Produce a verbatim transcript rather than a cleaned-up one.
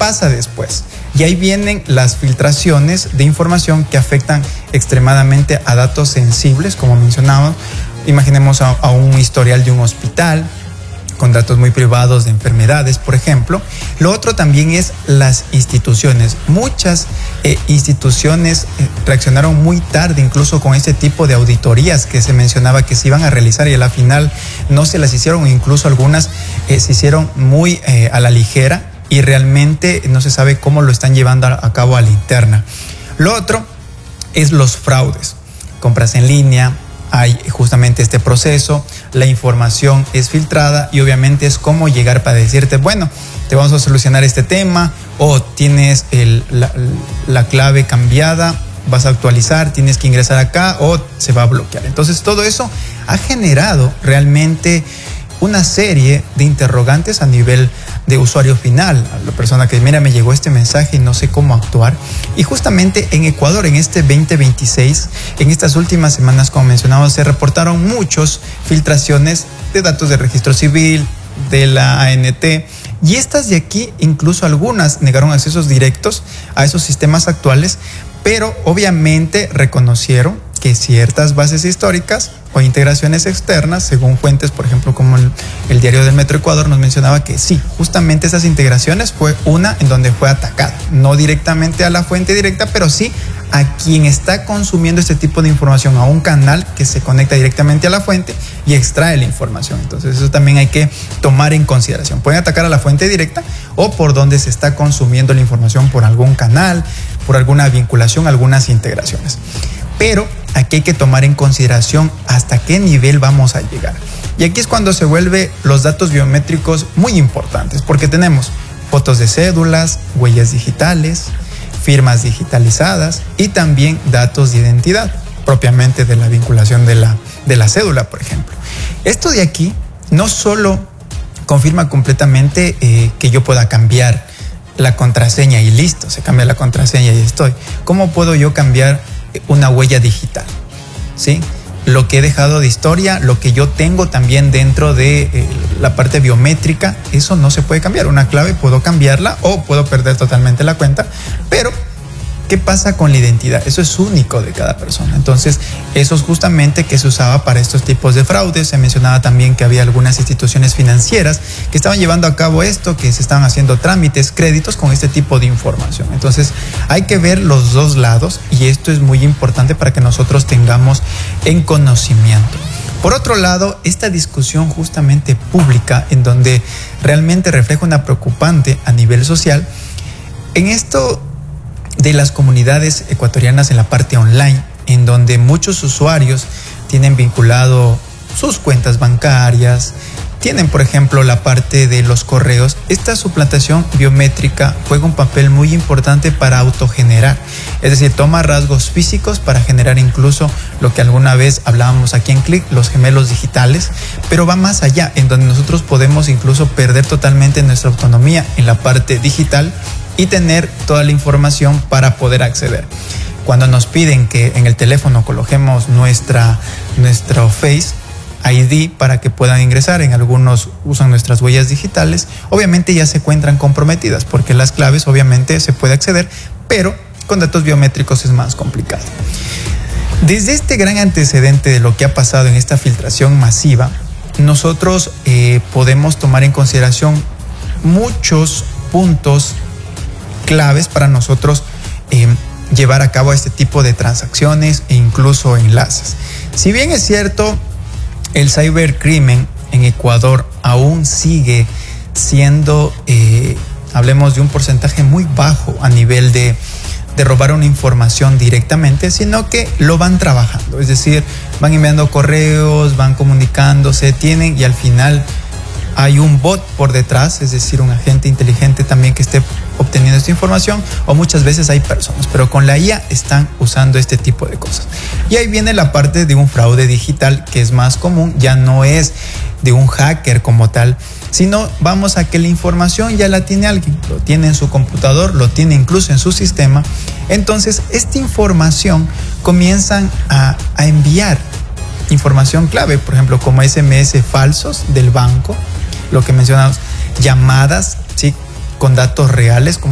pasa después? Y ahí vienen las filtraciones de información que afectan extremadamente a datos sensibles, como mencionamos. Imaginemos a, a un historial de un hospital con datos muy privados de enfermedades, por ejemplo. Lo otro también es las instituciones. Muchas eh, instituciones eh, reaccionaron muy tarde, incluso con este tipo de auditorías que se mencionaba que se iban a realizar y a la final no se las hicieron, incluso algunas eh, se hicieron muy eh, a la ligera y realmente no se sabe cómo lo están llevando a, a cabo a la interna. Lo otro es los fraudes, compras en línea. Hay justamente este proceso, la información es filtrada y obviamente es cómo llegar para decirte, bueno, te vamos a solucionar este tema, o tienes el, la, la clave cambiada, vas a actualizar, tienes que ingresar acá o se va a bloquear. Entonces todo eso ha generado realmente una serie de interrogantes a nivel de usuario final, a la persona que mira, me llegó este mensaje y no sé cómo actuar. Y justamente en Ecuador, en este veinte veintiséis, en estas últimas semanas, como mencionaba, se reportaron muchas filtraciones de datos de registro civil, de la A N T, y estas de aquí, incluso algunas negaron accesos directos a esos sistemas actuales, pero obviamente reconocieron que ciertas bases históricas o integraciones externas, según fuentes, por ejemplo, como el, el diario del Metro Ecuador, nos mencionaba que sí, justamente esas integraciones fue una en donde fue atacada, no directamente a la fuente directa, pero sí a quien está consumiendo este tipo de información, a un canal que se conecta directamente a la fuente y extrae la información. Entonces eso también hay que tomar en consideración. Pueden atacar a la fuente directa o por donde se está consumiendo la información, por algún canal, por alguna vinculación, algunas integraciones. Pero aquí hay que tomar en consideración hasta qué nivel vamos a llegar. Y aquí es cuando se vuelven los datos biométricos muy importantes, porque tenemos fotos de cédulas, huellas digitales, firmas digitalizadas y también datos de identidad, propiamente de la vinculación de la, de la cédula, por ejemplo. Esto de aquí no solo confirma completamente eh, que yo pueda cambiar la contraseña y listo, se cambia la contraseña y estoy. ¿Cómo puedo yo cambiar una huella digital? ¿Sí? Lo que he dejado de historia, lo que yo tengo también dentro de eh, la parte biométrica, eso no se puede cambiar. Una clave puedo cambiarla o puedo perder totalmente la cuenta, pero ¿qué pasa con la identidad? Eso es único de cada persona. Entonces, eso es justamente que se usaba para estos tipos de fraudes. Se mencionaba también que había algunas instituciones financieras que estaban llevando a cabo esto, que se estaban haciendo trámites, créditos con este tipo de información. Entonces, hay que ver los dos lados y esto es muy importante para que nosotros tengamos en conocimiento. Por otro lado, esta discusión justamente pública, en donde realmente refleja una preocupante a nivel social, en esto de las comunidades ecuatorianas en la parte online, en donde muchos usuarios tienen vinculado sus cuentas bancarias, tienen, por ejemplo, la parte de los correos. Esta suplantación biométrica juega un papel muy importante para autogenerar, es decir, toma rasgos físicos para generar incluso lo que alguna vez hablábamos aquí en Click, los gemelos digitales, pero va más allá, en donde nosotros podemos incluso perder totalmente nuestra autonomía en la parte digital y tener toda la información para poder acceder. Cuando nos piden que en el teléfono coloquemos nuestra, nuestro Face I D para que puedan ingresar, en algunos usan nuestras huellas digitales, obviamente ya se encuentran comprometidas, porque las claves obviamente se puede acceder, pero con datos biométricos es más complicado. Desde este gran antecedente de lo que ha pasado en esta filtración masiva, nosotros eh, podemos tomar en consideración muchos puntos claves para nosotros eh, llevar a cabo este tipo de transacciones e incluso enlaces. Si bien es cierto, el cibercrimen en Ecuador aún sigue siendo, eh, hablemos de un porcentaje muy bajo a nivel de, de robar una información directamente, sino que lo van trabajando, es decir, van enviando correos, van comunicándose, tienen y al final hay un bot por detrás, es decir, un agente inteligente también que esté obteniendo esta información, o muchas veces hay personas, pero con la I A están usando este tipo de cosas. Y ahí viene la parte de un fraude digital que es más común, ya no es de un hacker como tal, sino vamos a que la información ya la tiene alguien, lo tiene en su computador, lo tiene incluso en su sistema. Entonces, esta información comienzan a, a enviar información clave, por ejemplo, como S M S falsos del banco, lo que mencionamos, llamadas, ¿sí?, con datos reales, como